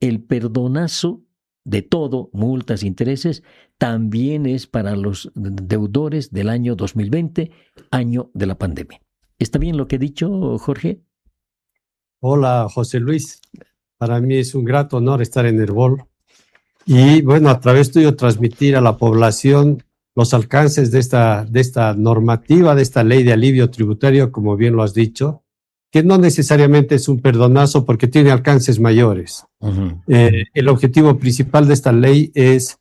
el perdonazo de todo, multas, intereses, también es para los deudores del año 2020, año de la pandemia. ¿Está bien lo que he dicho, Jorge? Hola, José Luis. Para mí es un grato honor estar en Herbol y, bueno, a través tuyo transmitir a la población los alcances de esta normativa, de esta ley de alivio tributario, como bien lo has dicho, que no necesariamente es un perdonazo porque tiene alcances mayores. Uh-huh. El objetivo principal de esta ley es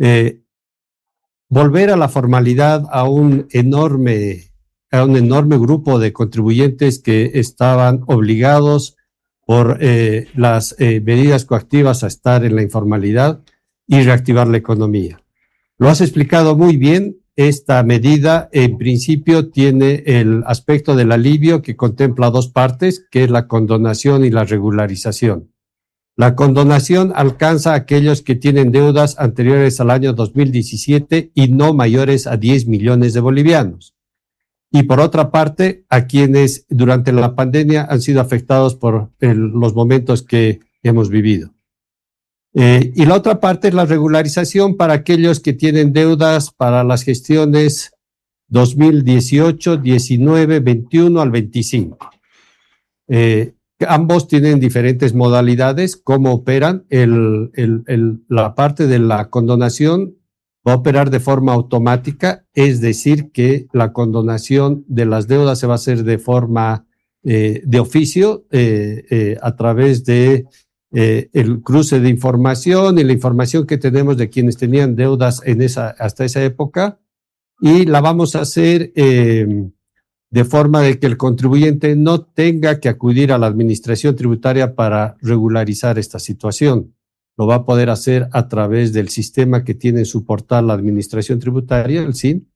volver a la formalidad a un enorme grupo de contribuyentes que estaban obligados por las medidas coactivas a estar en la informalidad y reactivar la economía. Lo has explicado muy bien. Esta medida, en principio, tiene el aspecto del alivio que contempla dos partes, que es la condonación y la regularización. La condonación alcanza a aquellos que tienen deudas anteriores al año 2017 y no mayores a 10 millones de bolivianos. Y por otra parte, a quienes durante la pandemia han sido afectados por los momentos que hemos vivido. Y la otra parte es la regularización para aquellos que tienen deudas para las gestiones 2018, 19, 21 al 25. Ambos tienen diferentes modalidades. ¿Cómo operan? La parte de la condonación va a operar de forma automática, es decir, que la condonación de las deudas se va a hacer de forma de oficio a través de el cruce de información y la información que tenemos de quienes tenían deudas hasta esa época, y la vamos a hacer de forma de que el contribuyente no tenga que acudir a la administración tributaria para regularizar esta situación. Lo va a poder hacer a través del sistema que tiene en su portal la administración tributaria, el SIN.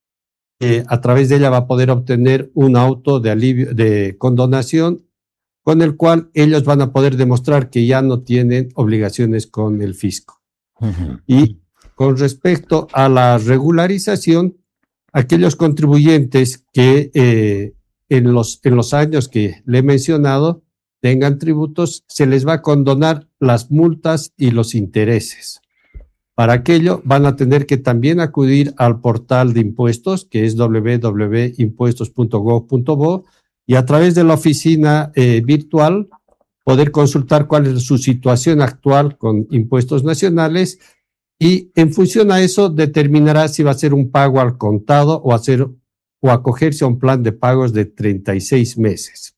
A través de ella va a poder obtener un auto de alivio, de condonación, con el cual ellos van a poder demostrar que ya no tienen obligaciones con el fisco. Uh-huh. Y con respecto a la regularización, aquellos contribuyentes que en los años que le he mencionado tengan tributos, se les va a condonar las multas y los intereses. Para aquello van a tener que también acudir al portal de impuestos, que es www.impuestos.gov.bo, y a través de la oficina virtual poder consultar cuál es su situación actual con impuestos nacionales, y en función a eso determinará si va a ser un pago al contado o acogerse a un plan de pagos de 36 meses.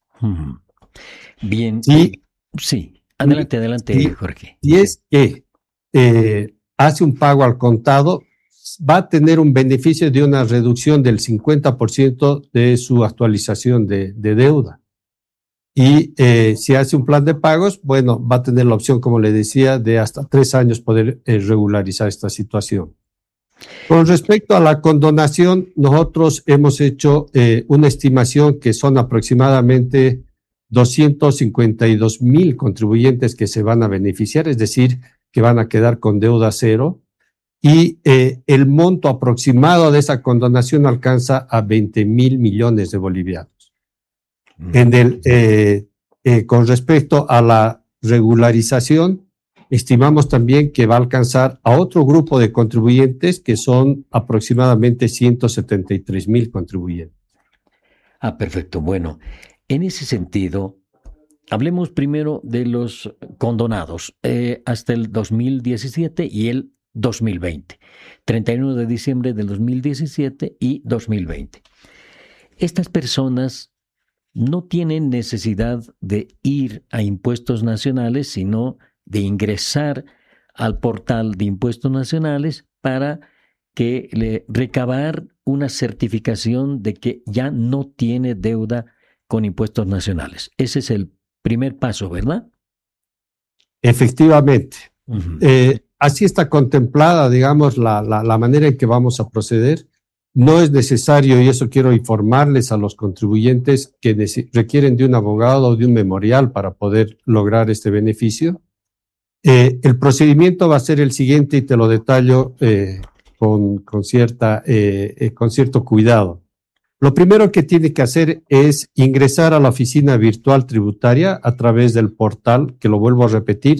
Bien. Sí. Adelante, Jorge. Y es que hace un pago al contado, va a tener un beneficio de una reducción del 50% de su actualización de deuda. Y si hace un plan de pagos, bueno, va a tener la opción, como le decía, de hasta 3 años poder regularizar esta situación. Con respecto a la condonación, nosotros hemos hecho una estimación que son aproximadamente 252,000 contribuyentes que se van a beneficiar, es decir, que van a quedar con deuda cero. Y el monto aproximado de esa condonación alcanza a 20,000 millones de bolivianos. Con respecto a la regularización, estimamos también que va a alcanzar a otro grupo de contribuyentes que son aproximadamente 173,000 contribuyentes. Perfecto. Bueno, en ese sentido, hablemos primero de los condonados hasta el 2017 y el 2020, 31 de diciembre del 2017 y 2020. Estas personas no tienen necesidad de ir a impuestos nacionales, sino de ingresar al portal de impuestos nacionales para recabar una certificación de que ya no tiene deuda con impuestos nacionales. Ese es el primer paso, ¿verdad? Efectivamente. Uh-huh. Así está contemplada, digamos, la manera en que vamos a proceder. No es necesario, y eso quiero informarles a los contribuyentes que requieren de un abogado o de un memorial para poder lograr este beneficio. El procedimiento va a ser el siguiente y te lo detallo con cierto cuidado. Lo primero que tiene que hacer es ingresar a la oficina virtual tributaria a través del portal, que lo vuelvo a repetir,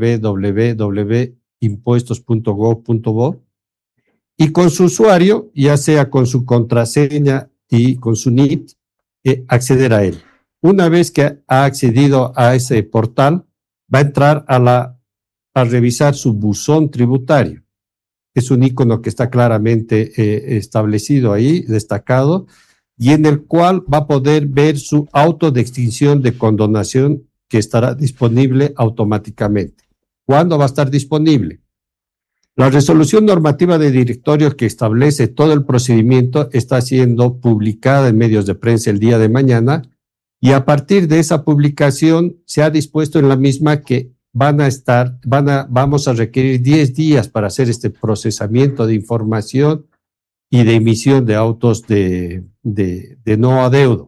www.impuestos.gov.bo, y con su usuario, ya sea con su contraseña y con su NIT, acceder a él. Una vez que ha accedido a ese portal, va a entrar a revisar su buzón tributario. Es un icono que está claramente establecido ahí, destacado, y en el cual va a poder ver su auto de extinción de condonación que estará disponible automáticamente. ¿Cuándo va a estar disponible? La resolución normativa de directorio que establece todo el procedimiento está siendo publicada en medios de prensa el día de mañana, y a partir de esa publicación se ha dispuesto en la misma que vamos a requerir 10 días para hacer este procesamiento de información y de emisión de autos de no adeudo.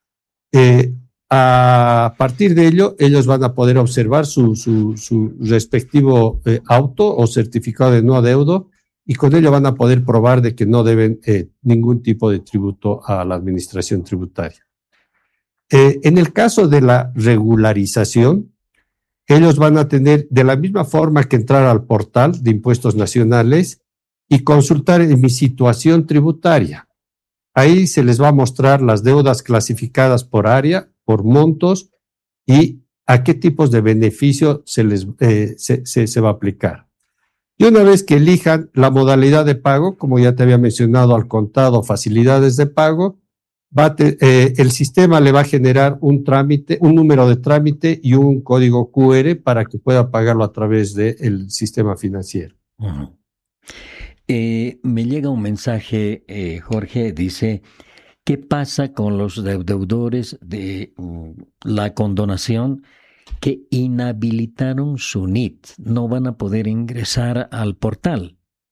A partir de ello, ellos van a poder observar su respectivo auto o certificado de no adeudo, y con ello van a poder probar de que no deben ningún tipo de tributo a la administración tributaria. En el caso de la regularización, ellos van a tener, de la misma forma que entrar al portal de impuestos nacionales y consultar en mi situación tributaria. Ahí se les va a mostrar las deudas clasificadas por área, por montos y a qué tipos de beneficio se va a aplicar. Y una vez que elijan la modalidad de pago, como ya te había mencionado, al contado, facilidades de pago, el sistema le va a generar un número de trámite y un código QR para que pueda pagarlo a través del sistema financiero. Uh-huh. Me llega un mensaje, Jorge, dice, ¿qué pasa con los deudores de la condonación que inhabilitaron su NIT? No van a poder ingresar al portal.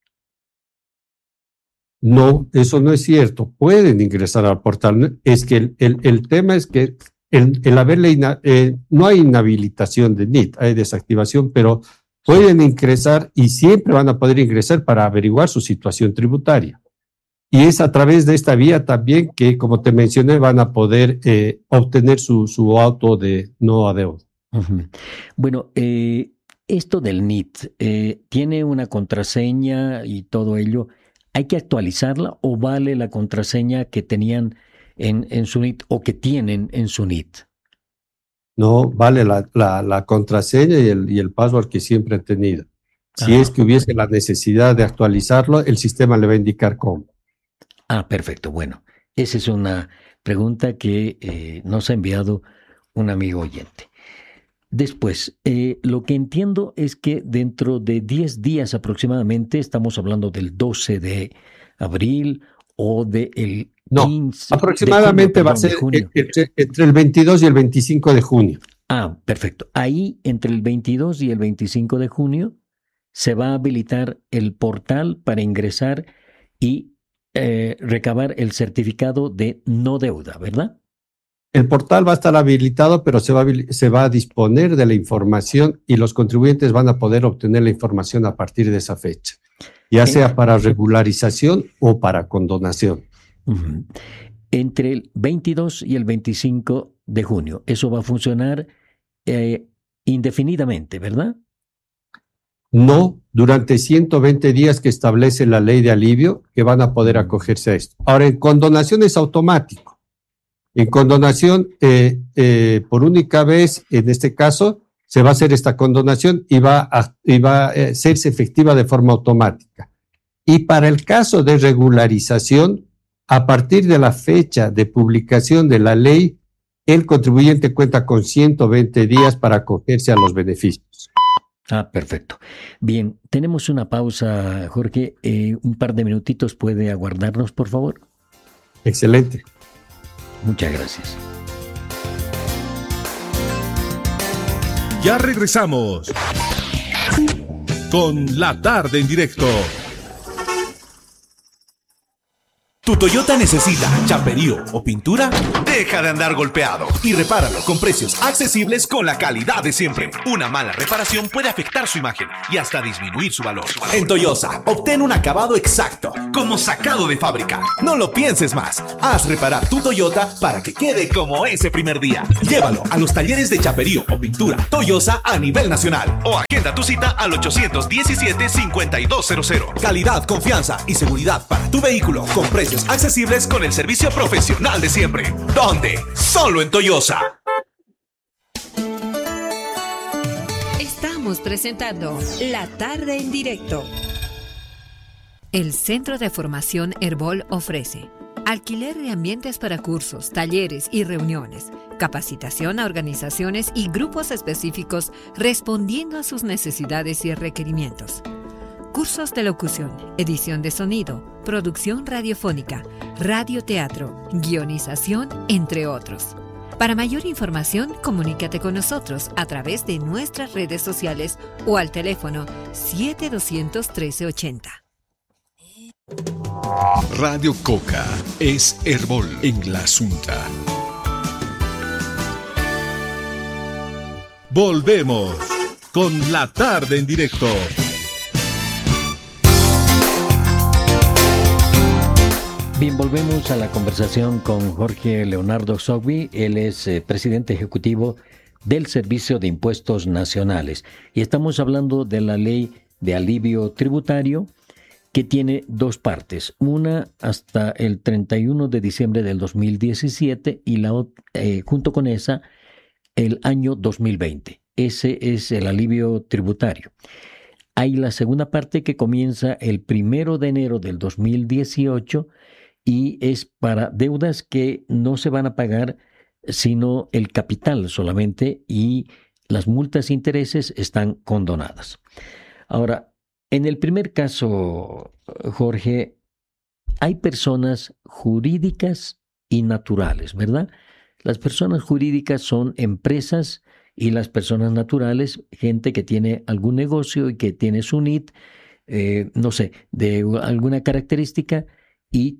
No, eso no es cierto. Pueden ingresar al portal. Es que el tema es que el haberle no hay inhabilitación de NIT, hay desactivación, pero pueden ingresar y siempre van a poder ingresar para averiguar su situación tributaria. Y es a través de esta vía también que, como te mencioné, van a poder obtener su auto de no adeudo. Uh-huh. Bueno, esto del NIT, ¿tiene una contraseña y todo ello? ¿Hay que actualizarla o vale la contraseña que tenían en su NIT o que tienen en su NIT? No, vale la contraseña y el password que siempre han tenido. Si es que hubiese la necesidad de actualizarlo, el sistema le va a indicar cómo. Perfecto. Bueno, esa es una pregunta que nos ha enviado un amigo oyente. Después, lo que entiendo es que dentro de 10 días aproximadamente, estamos hablando del 12 de abril o del 15 aproximadamente de junio, va a ser entre el 22 y el 25 de junio. Perfecto. Ahí, entre el 22 y el 25 de junio, se va a habilitar el portal para ingresar y recabar el certificado de no deuda, ¿verdad? El portal va a estar habilitado, pero se va a disponer de la información y los contribuyentes van a poder obtener la información a partir de esa fecha, ya sea para regularización o para condonación. Uh-huh. Entre el 22 y el 25 de junio, eso va a funcionar indefinidamente, ¿verdad? No, durante 120 días que establece la ley de alivio, que van a poder acogerse a esto. Ahora, en condonación es automático. En condonación, por única vez, en este caso, se va a hacer esta condonación y va a serse efectiva de forma automática. Y para el caso de regularización, a partir de la fecha de publicación de la ley, el contribuyente cuenta con 120 días para acogerse a los beneficios. Perfecto. Bien, tenemos una pausa, Jorge. Un par de minutitos, ¿puede aguardarnos, por favor? Excelente. Muchas gracias. Ya regresamos con La Tarde en Directo. ¿Tu Toyota necesita chaperío o pintura? Deja de andar golpeado y repáralo con precios accesibles con la calidad de siempre. Una mala reparación puede afectar su imagen y hasta disminuir su valor. En Toyosa, obtén un acabado exacto, como sacado de fábrica. No lo pienses más. Haz reparar tu Toyota para que quede como ese primer día. Llévalo a los talleres de chaperío o pintura Toyosa a nivel nacional o agenda tu cita al 817-5200. Calidad, confianza y seguridad para tu vehículo con precios accesibles con el servicio profesional de siempre. ¿Dónde? Solo en Toyosa. Estamos presentando La Tarde en Directo. El Centro de Formación Herbol ofrece alquiler de ambientes para cursos, talleres y reuniones, capacitación a organizaciones y grupos específicos respondiendo a sus necesidades y requerimientos. Cursos de locución, edición de sonido, producción radiofónica, radioteatro, guionización, entre otros. Para mayor información, comunícate con nosotros a través de nuestras redes sociales o al teléfono 7200-1380. Radio Coca es Herbol en la Asunta. Volvemos con La Tarde en Directo. Bien, volvemos a la conversación con Jorge Leonardo Zogby. Él es presidente ejecutivo del Servicio de Impuestos Nacionales. Y estamos hablando de la ley de alivio tributario que tiene dos partes. Una hasta el 31 de diciembre del 2017 y junto con esa el año 2020. Ese es el alivio tributario. Hay la segunda parte que comienza el 1 de enero del 2018 y es para deudas que no se van a pagar sino el capital solamente y las multas e intereses están condonadas. Ahora, en el primer caso, Jorge, hay personas jurídicas y naturales, ¿verdad? Las personas jurídicas son empresas y las personas naturales, gente que tiene algún negocio y que tiene su NIT, no sé, de alguna característica y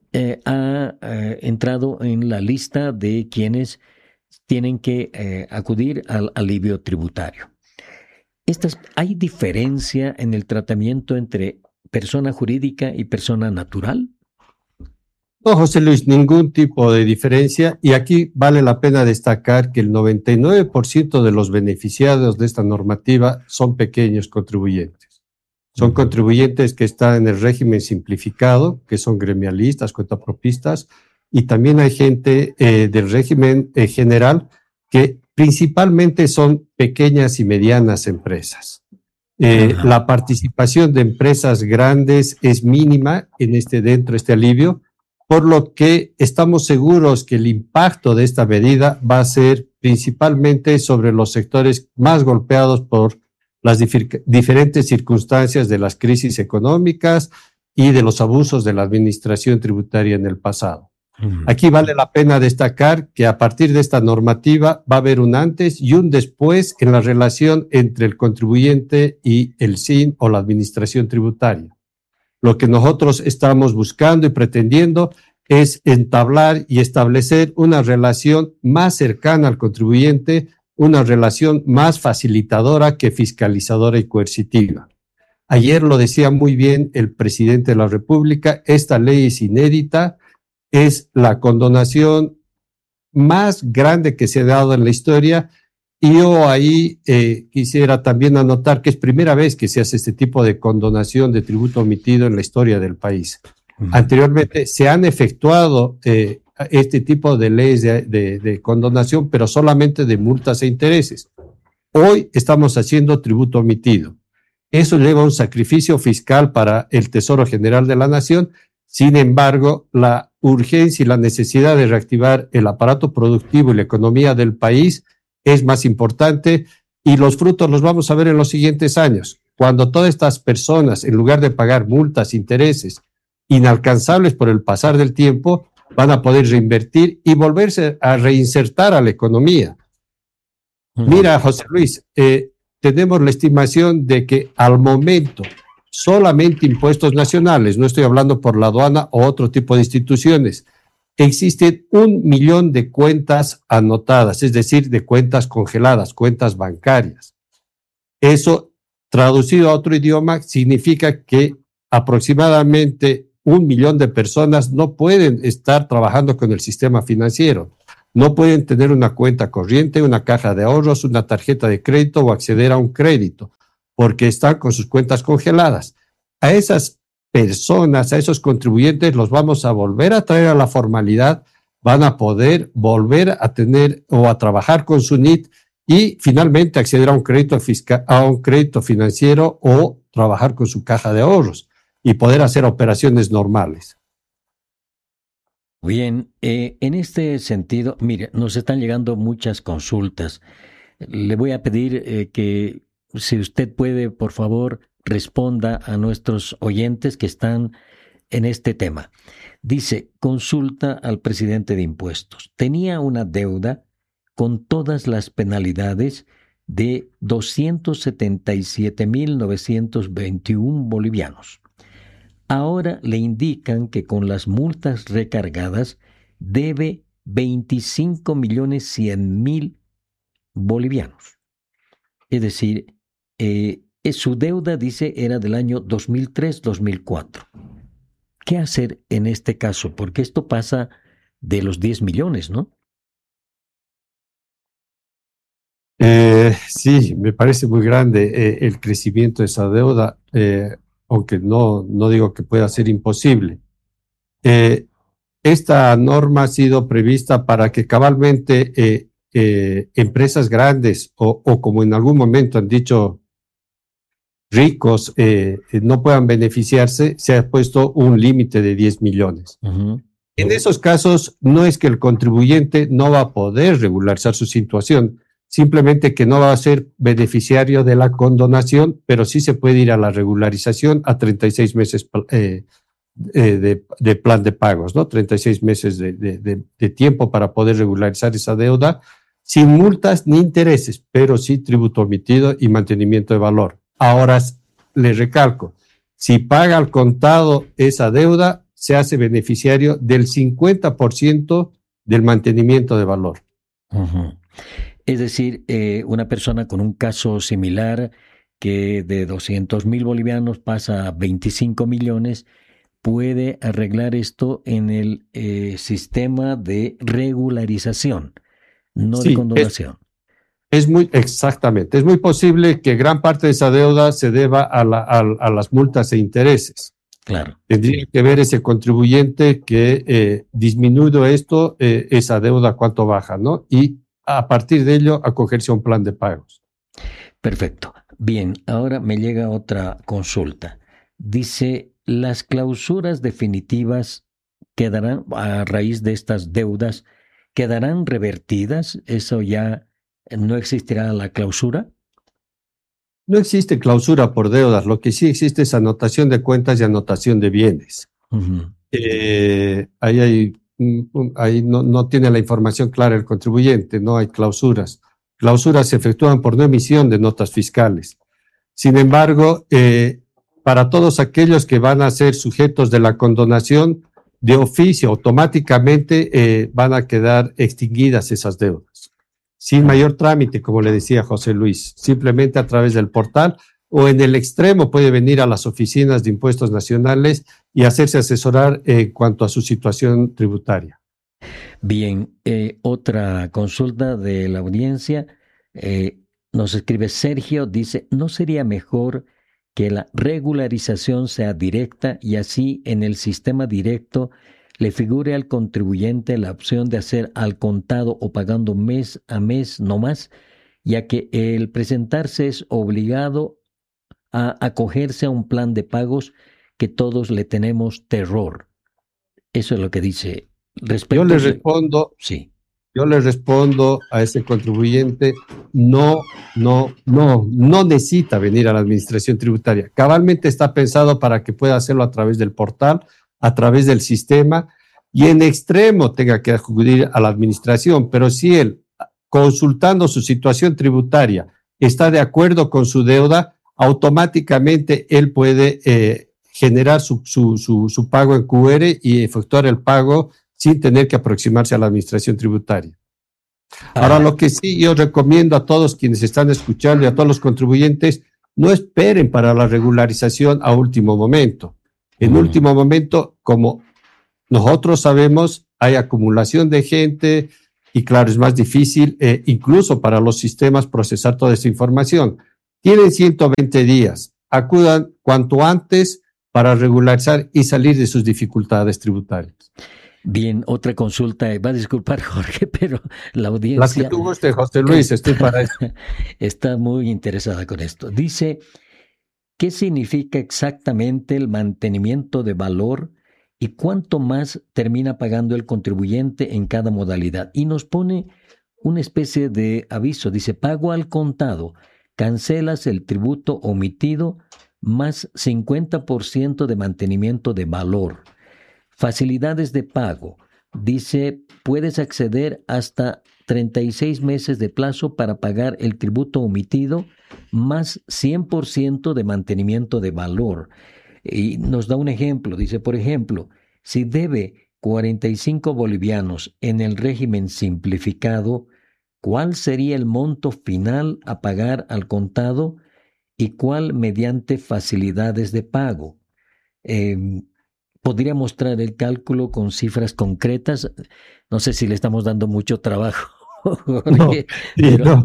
ha entrado en la lista de quienes tienen que acudir al alivio tributario. ¿Hay diferencia en el tratamiento entre persona jurídica y persona natural? No, José Luis, ningún tipo de diferencia. Y aquí vale la pena destacar que el 99% de los beneficiados de esta normativa son pequeños contribuyentes. Son contribuyentes que están en el régimen simplificado, que son gremialistas, cuentapropistas, y también hay gente del régimen general que principalmente son pequeñas y medianas empresas. La participación de empresas grandes es mínima dentro de este alivio, por lo que estamos seguros que el impacto de esta medida va a ser principalmente sobre los sectores más golpeados por las diferentes circunstancias de las crisis económicas y de los abusos de la administración tributaria en el pasado. Aquí vale la pena destacar que a partir de esta normativa va a haber un antes y un después en la relación entre el contribuyente y el SIN o la administración tributaria. Lo que nosotros estamos buscando y pretendiendo es entablar y establecer una relación más cercana al contribuyente, una relación más facilitadora que fiscalizadora y coercitiva. Ayer lo decía muy bien el presidente de la República, esta ley es inédita, es la condonación más grande que se ha dado en la historia y yo ahí quisiera también anotar que es primera vez que se hace este tipo de condonación de tributo omitido en la historia del país. Anteriormente se han efectuado este tipo de leyes de condonación, pero solamente de multas e intereses. Hoy estamos haciendo tributo omitido. Eso lleva un sacrificio fiscal para el Tesoro General de la Nación. Sin embargo, la urgencia y la necesidad de reactivar el aparato productivo y la economía del país es más importante y los frutos los vamos a ver en los siguientes años. Cuando todas estas personas, en lugar de pagar multas, intereses inalcanzables por el pasar del tiempo, van a poder reinvertir y volverse a reinsertar a la economía. Mira, José Luis, tenemos la estimación de que al momento solamente impuestos nacionales, no estoy hablando por la aduana o otro tipo de instituciones. Existen 1 millón de cuentas anotadas, es decir, de cuentas congeladas, cuentas bancarias. Eso, traducido a otro idioma, significa que aproximadamente 1 millón de personas no pueden estar trabajando con el sistema financiero. No pueden tener una cuenta corriente, una caja de ahorros, una tarjeta de crédito o acceder a un crédito, porque están con sus cuentas congeladas. A esas personas, a esos contribuyentes, los vamos a volver a traer a la formalidad, van a poder volver a tener o a trabajar con su NIT y finalmente acceder a un crédito fiscal, a un crédito financiero o trabajar con su caja de ahorros y poder hacer operaciones normales. Bien, en este sentido, mire, nos están llegando muchas consultas. Le voy a pedir que si usted puede, por favor, responda a nuestros oyentes que están en este tema. Dice, consulta al presidente de impuestos. Tenía una deuda con todas las penalidades de 277.921 bolivianos. Ahora le indican que con las multas recargadas debe 25.100.000 bolivianos. Es decir, su deuda, dice, era del año 2003-2004. ¿Qué hacer en este caso? Porque esto pasa de los 10 millones, ¿no? Sí, me parece muy grande el crecimiento de esa deuda, aunque no digo que pueda ser imposible. Esta norma ha sido prevista para que cabalmente empresas grandes o como en algún momento han dicho ricos no puedan beneficiarse, se ha puesto un límite de 10 millones. Uh-huh. En esos casos no es que el contribuyente no va a poder regularizar su situación, simplemente que no va a ser beneficiario de la condonación, pero sí se puede ir a la regularización a 36 meses de plan de pagos, ¿no? 36 meses de tiempo para poder regularizar esa deuda sin multas ni intereses, pero sí tributo omitido y mantenimiento de valor. Ahora, le recalco, si paga al contado esa deuda, se hace beneficiario del 50% del mantenimiento de valor. Uh-huh. Es decir, una persona con un caso similar que de 200.000 bolivianos pasa a 25 millones, puede arreglar esto en el sistema de regularización, no de condonación. Exactamente. Es muy posible que gran parte de esa deuda se deba a las multas e intereses. Claro. Tendría que ver ese contribuyente que disminuido esto, esa deuda cuánto baja, ¿no? Y a partir de ello acogerse a un plan de pagos. Perfecto. Bien, ahora me llega otra consulta. Dice, ¿las clausuras definitivas quedarán, a raíz de estas deudas, quedarán revertidas? ¿Eso ya no existirá la clausura? No existe clausura por deudas. Lo que sí existe es anotación de cuentas y anotación de bienes. Uh-huh. Ahí no tiene la información clara el contribuyente, no hay clausuras. Clausuras se efectúan por no emisión de notas fiscales. Sin embargo, para todos aquellos que van a ser sujetos de la condonación, de oficio, automáticamente van a quedar extinguidas esas deudas. Sin mayor trámite, como le decía José Luis, simplemente a través del portal o en el extremo puede venir a las oficinas de impuestos nacionales y hacerse asesorar en cuanto a su situación tributaria. Bien, otra consulta de la audiencia, nos escribe Sergio, dice, ¿no sería mejor que la regularización sea directa y así en el sistema directo le figure al contribuyente la opción de hacer al contado o pagando mes a mes no más, ya que el presentarse es obligado a acogerse a un plan de pagos que todos le tenemos terror? Eso es lo que dice. Yo le respondo, sí. Yo le respondo a ese contribuyente, no necesita venir a la administración tributaria. Cabalmente está pensado para que pueda hacerlo a través del portal, a través del sistema, y en extremo tenga que acudir a la administración, pero si él, consultando su situación tributaria, está de acuerdo con su deuda, automáticamente él puede generar su pago en QR y efectuar el pago sin tener que aproximarse a la administración tributaria. Ahora, lo que sí yo recomiendo a todos quienes están escuchando y a todos los contribuyentes, no esperen para la regularización a último momento. En último momento, como nosotros sabemos, hay acumulación de gente y claro, es más difícil incluso para los sistemas procesar toda esa información. Tienen 120 días. Acudan cuanto antes para regularizar y salir de sus dificultades tributarias. Bien, otra consulta. Va a disculpar, Jorge, pero la audiencia... Las que tú gustes, José Luis, estoy para eso. Está muy interesada con esto. Dice, ¿qué significa exactamente el mantenimiento de valor y cuánto más termina pagando el contribuyente en cada modalidad? Y nos pone una especie de aviso. Dice, pago al contado, cancelas el tributo omitido más 50% de mantenimiento de valor. Facilidades de pago. Dice, puedes acceder hasta 36 meses de plazo para pagar el tributo omitido más 100% de mantenimiento de valor. Y nos da un ejemplo. Dice, por ejemplo, si debe 45 bolivianos en el régimen simplificado, ¿cuál sería el monto final a pagar al contado y cuál mediante facilidades de pago? ¿Podría mostrar el cálculo con cifras concretas? No sé si le estamos dando mucho trabajo, Jorge, no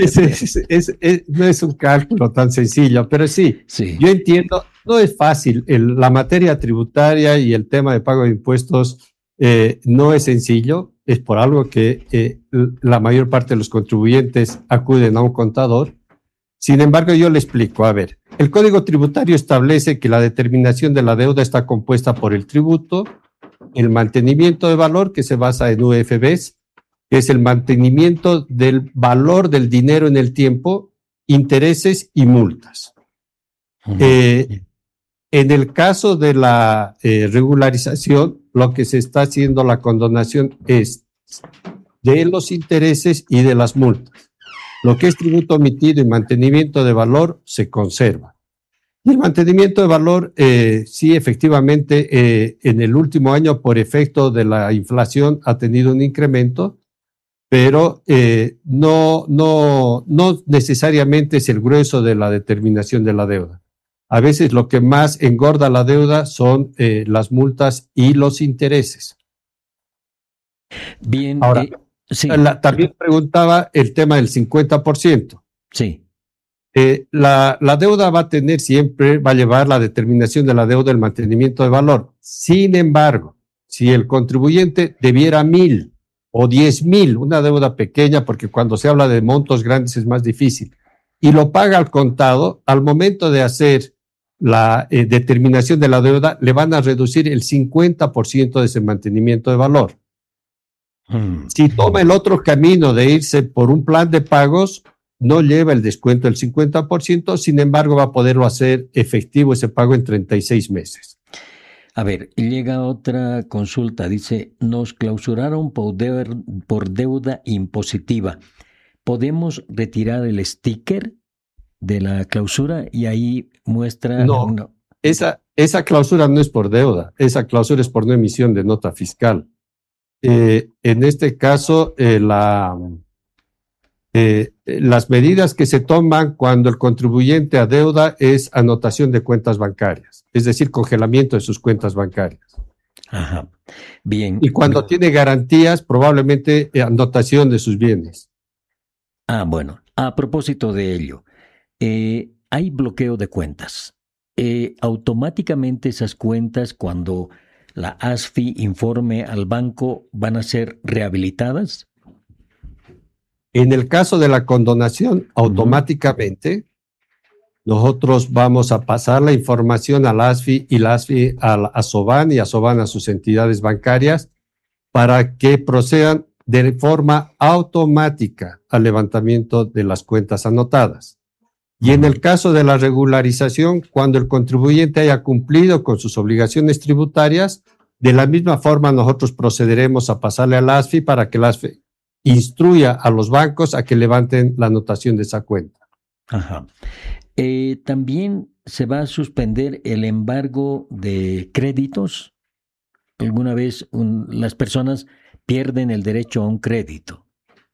es un cálculo tan sencillo, pero sí, yo entiendo, no es fácil. La materia tributaria y el tema de pago de impuestos no es sencillo, es por algo que la mayor parte de los contribuyentes acuden a un contador. Sin embargo, yo le explico, a ver, el Código Tributario establece que la determinación de la deuda está compuesta por el tributo, el mantenimiento de valor, que se basa en UFBs, que es el mantenimiento del valor del dinero en el tiempo, intereses y multas. En el caso de la regularización, lo que se está haciendo la condonación es de los intereses y de las multas. Lo que es tributo omitido y mantenimiento de valor se conserva. Y el mantenimiento de valor, sí, efectivamente, en el último año, por efecto de la inflación, ha tenido un incremento, pero no necesariamente es el grueso de la determinación de la deuda. A veces lo que más engorda la deuda son las multas y los intereses. Bien. Ahora, sí. También preguntaba el tema del 50%. Sí. La deuda va a llevar la determinación de la deuda el mantenimiento de valor. Sin embargo, si el contribuyente debiera 1,000 o 10,000, una deuda pequeña, porque cuando se habla de montos grandes es más difícil, y lo paga al contado, al momento de hacer la determinación de la deuda, le van a reducir el 50% de ese mantenimiento de valor. Si toma el otro camino de irse por un plan de pagos, no lleva el descuento del 50%, sin embargo va a poderlo hacer efectivo ese pago en 36 meses. A ver, llega otra consulta, dice, nos clausuraron por deuda impositiva. ¿Podemos retirar el sticker de la clausura? Y ahí muestra... No. Esa clausura no es por deuda, esa clausura es por no emisión de nota fiscal. En este caso, las medidas que se toman cuando el contribuyente adeuda es anotación de cuentas bancarias, es decir, congelamiento de sus cuentas bancarias. Ajá, bien. Y cuando tiene garantías, probablemente anotación de sus bienes. Bueno, a propósito de ello, hay bloqueo de cuentas. Automáticamente esas cuentas, cuando la ASFI informe al banco, ¿van a ser rehabilitadas? En el caso de la condonación, automáticamente nosotros vamos a pasar la información a la ASFI y la ASFI a SOBAN y a SOBAN a sus entidades bancarias para que procedan de forma automática al levantamiento de las cuentas anotadas. Y en el caso de la regularización, cuando el contribuyente haya cumplido con sus obligaciones tributarias, de la misma forma nosotros procederemos a pasarle a la ASFI para que la ASFI instruya a los bancos a que levanten la anotación de esa cuenta. Ajá. También se va a suspender el embargo de créditos. ¿Alguna vez las personas pierden el derecho a un crédito?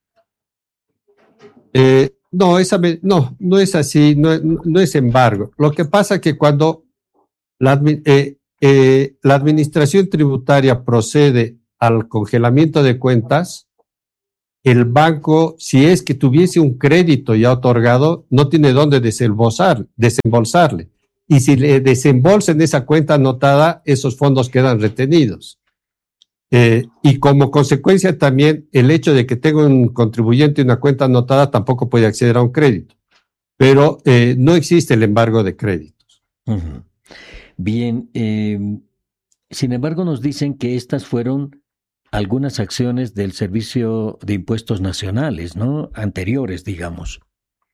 No, no es así, no es embargo. Lo que pasa es que cuando la administración tributaria procede al congelamiento de cuentas, el banco, si es que tuviese un crédito ya otorgado, no tiene dónde desembolsarle. Y si le desembolsa en esa cuenta anotada, esos fondos quedan retenidos. Y como consecuencia también el hecho de que tenga un contribuyente una cuenta anotada tampoco puede acceder a un crédito. Pero no existe el embargo de créditos. Uh-huh. Bien, sin embargo nos dicen que estas fueron algunas acciones del Servicio de Impuestos Nacionales, ¿no? Anteriores, digamos.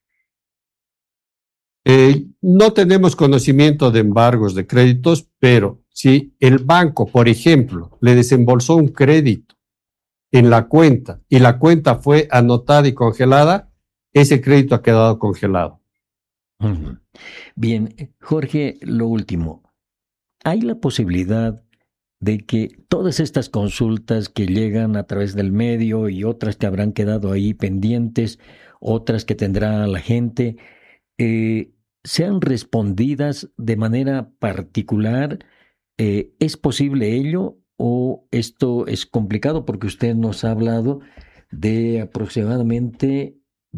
No tenemos conocimiento de embargos de créditos, pero si el banco, por ejemplo, le desembolsó un crédito en la cuenta y la cuenta fue anotada y congelada, ese crédito ha quedado congelado. Uh-huh. Bien, Jorge, lo último. ¿Hay la posibilidad de que todas estas consultas que llegan a través del medio y otras que habrán quedado ahí pendientes, otras que tendrá la gente, sean respondidas de manera particular? ¿Es posible ello o esto es complicado? Porque usted nos ha hablado de aproximadamente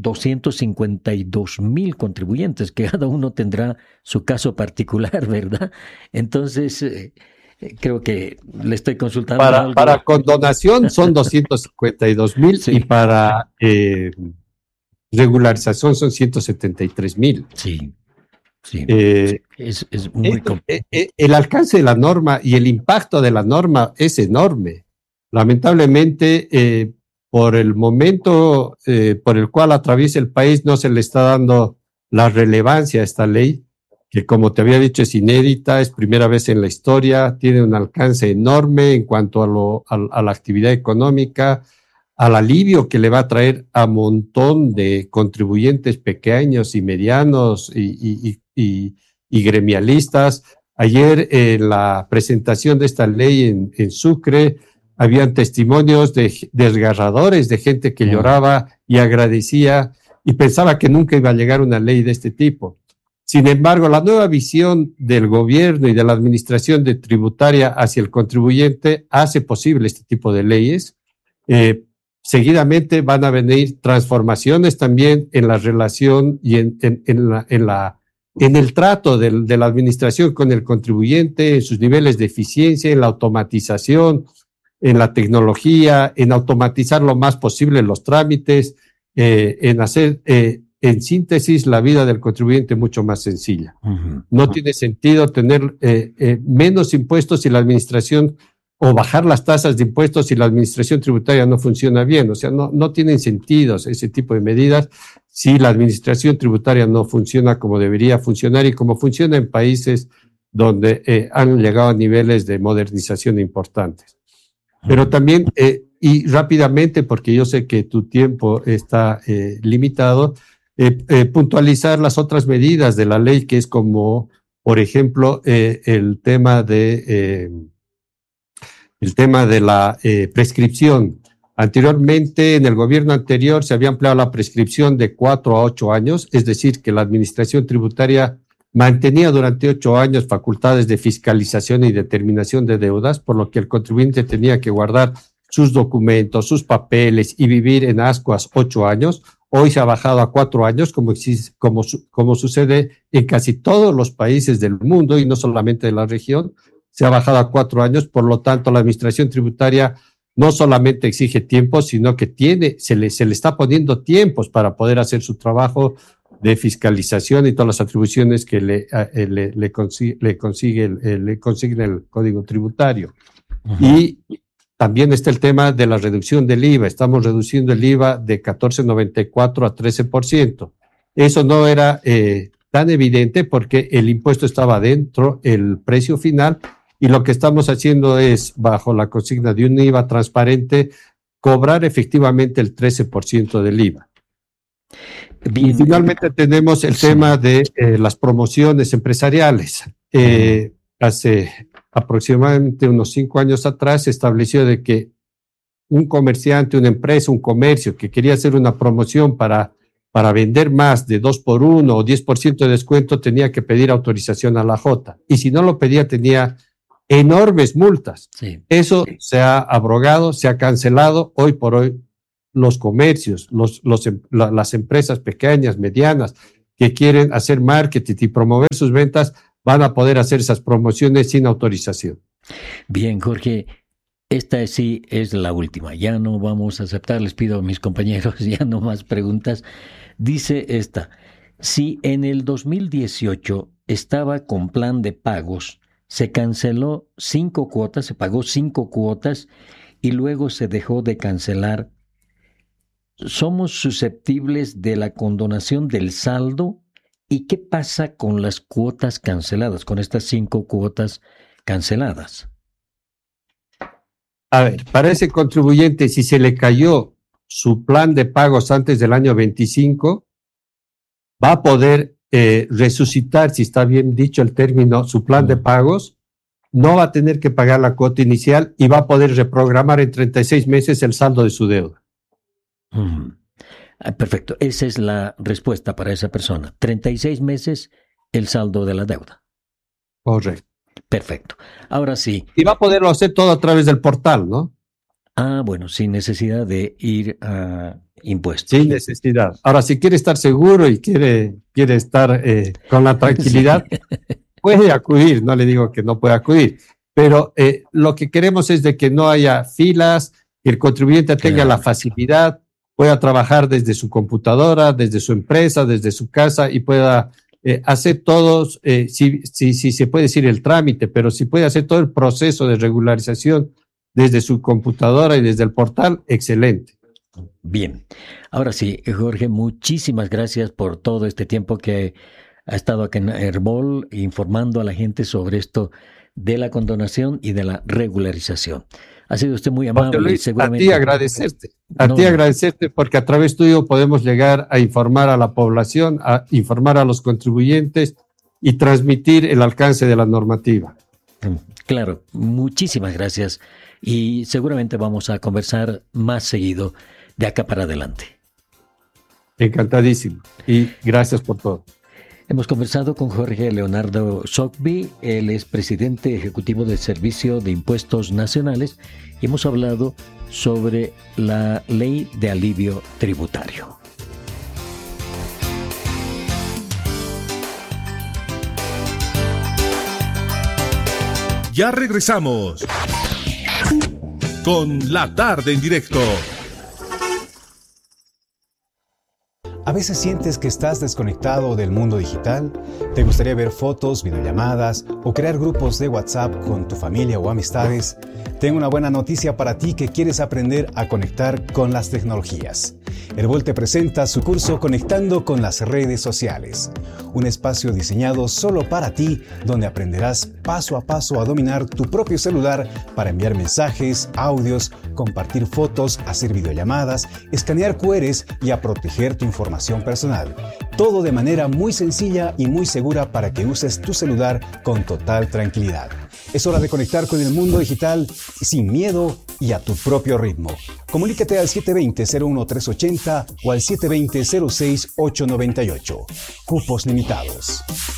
252,000 contribuyentes, que cada uno tendrá su caso particular, ¿verdad? Entonces, creo que le estoy consultando algo. Para condonación son 252,000 sí. Y para regularización son 173,000. Sí. Sí, es muy el alcance de la norma y el impacto de la norma es enorme. Lamentablemente, por el momento por el cual atraviesa el país, no se le está dando la relevancia a esta ley, que como te había dicho es inédita, es primera vez en la historia, tiene un alcance enorme en cuanto a la actividad económica, al alivio que le va a traer a un montón de contribuyentes pequeños y medianos y gremialistas. Ayer en la presentación de esta ley en Sucre, habían testimonios desgarradores de gente que lloraba y agradecía y pensaba que nunca iba a llegar una ley de este tipo. Sin embargo, la nueva visión del gobierno y de la administración tributaria hacia el contribuyente hace posible este tipo de leyes. Seguidamente van a venir transformaciones también en la relación y en el trato de la administración con el contribuyente, en sus niveles de eficiencia, en la automatización, en la tecnología, en automatizar lo más posible los trámites, en hacer, en síntesis, la vida del contribuyente mucho más sencilla. Uh-huh. No tiene sentido tener menos impuestos si la administración, o bajar las tasas de impuestos si la administración tributaria no funciona bien. O sea, no tienen sentido ese tipo de medidas si la administración tributaria no funciona como debería funcionar y como funciona en países donde han llegado a niveles de modernización importantes. Pero también, y rápidamente, porque yo sé que tu tiempo está limitado, puntualizar las otras medidas de la ley, que es como, por ejemplo, el tema de la prescripción. Anteriormente, en el gobierno anterior, se había ampliado la prescripción de 4 a 8 años, es decir, que la administración tributaria mantenía durante 8 años facultades de fiscalización y determinación de deudas, por lo que el contribuyente tenía que guardar sus documentos, sus papeles y vivir en ascuas 8 años. Hoy se ha bajado a 4 años, como sucede en casi todos los países del mundo y no solamente de la región. Se ha bajado a 4 años, por lo tanto, la administración tributaria no solamente exige tiempo, sino que se le está poniendo tiempos para poder hacer su trabajo de fiscalización y todas las atribuciones que le consigue el Código Tributario. Uh-huh. Y también está el tema de la reducción del IVA. Estamos reduciendo el IVA de 14.94 a 13%. Eso no era tan evidente porque el impuesto estaba dentro del precio final y lo que estamos haciendo es, bajo la consigna de un IVA transparente, cobrar efectivamente el 13% del IVA. Bien. Y finalmente tenemos el tema de las promociones empresariales. Hace aproximadamente unos 5 años atrás se estableció de que un comerciante, una empresa, un comercio que quería hacer una promoción para vender más de 2x1 o 10% de descuento tenía que pedir autorización a la Jota. Y si no lo pedía tenía enormes multas. Sí. Eso se ha abrogado, se ha cancelado. Hoy por hoy los comercios, las empresas pequeñas, medianas, que quieren hacer marketing y promover sus ventas, van a poder hacer esas promociones sin autorización. Bien, Jorge, esta sí es la última. Ya no vamos a aceptar, les pido a mis compañeros, ya no más preguntas. Dice esta, si en el 2018 estaba con plan de pagos, se canceló 5 cuotas, se pagó 5 cuotas y luego se dejó de cancelar, ¿somos susceptibles de la condonación del saldo? ¿Y qué pasa con las cuotas canceladas, con estas 5 cuotas canceladas? A ver, para ese contribuyente, si se le cayó su plan de pagos antes del año 25, va a poder resucitar, si está bien dicho el término, su plan de pagos, no va a tener que pagar la cuota inicial y va a poder reprogramar en 36 meses el saldo de su deuda. Perfecto, esa es la respuesta para esa persona. 36 meses el saldo de la deuda. Correcto. Perfecto. Ahora sí. Y va a poderlo hacer todo a través del portal, ¿no? Bueno, sin necesidad de ir a impuestos. Sin necesidad. Ahora, si quiere estar seguro y quiere estar con la tranquilidad, sí, puede acudir, no le digo que no puede acudir, pero lo que queremos es de que no haya filas, que el contribuyente tenga la facilidad, pueda trabajar desde su computadora, desde su empresa, desde su casa y pueda hacer todos, si se puede decir el trámite, pero si puede hacer todo el proceso de regularización desde su computadora y desde el portal, excelente. Bien, ahora sí, Jorge, muchísimas gracias por todo este tiempo que ha estado aquí en Herbol informando a la gente sobre esto de la condonación y de la regularización. Ha sido usted muy amable. Luis, y seguramente... A ti agradecerte porque a través tuyo podemos llegar a informar a la población, a informar a los contribuyentes y transmitir el alcance de la normativa. Claro, muchísimas gracias y seguramente vamos a conversar más seguido de acá para adelante. Encantadísimo y gracias por todo. Hemos conversado con Jorge Leonardo Sogbi, él es presidente ejecutivo del Servicio de Impuestos Nacionales y hemos hablado sobre la ley de alivio tributario. Ya regresamos con La Tarde en Directo. ¿A veces sientes que estás desconectado del mundo digital? ¿Te gustaría ver fotos, videollamadas o crear grupos de WhatsApp con tu familia o amistades? Tengo una buena noticia para ti que quieres aprender a conectar con las tecnologías. Herbol te presenta su curso Conectando con las redes sociales. Un espacio diseñado solo para ti, donde aprenderás paso a paso a dominar tu propio celular para enviar mensajes, audios, compartir fotos, hacer videollamadas, escanear QRs y a proteger tu información personal. Todo de manera muy sencilla y muy segura para que uses tu celular con total tranquilidad. Es hora de conectar con el mundo digital sin miedo y a tu propio ritmo. Comunícate al 720-01380 o al 720-06898. Cupos limitados.